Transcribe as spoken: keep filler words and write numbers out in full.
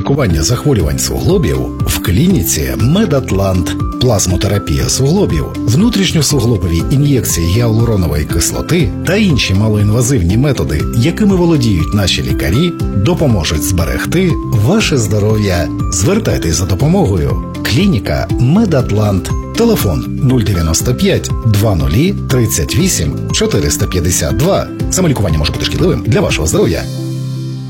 лікування захворювань суглобів в клініці Медатлант. Плазмотерапія суглобів, внутрішньосуглобові ін'єкції гіалуронової кислоти та інші малоінвазивні методи, якими володіють наші лікарі, допоможуть зберегти ваше здоров'я. Звертайтесь за допомогою. Клініка Медатлант. Телефон нуль дев'яносто п'ять двадцять тридцять вісім чотириста п'ятдесят два. Самолікування може бути шкідливим для вашого здоров'я.